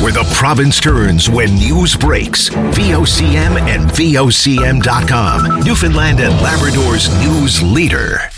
where the province turns when news breaks. VOCM and VOCM.com. Newfoundland and Labrador's news leader.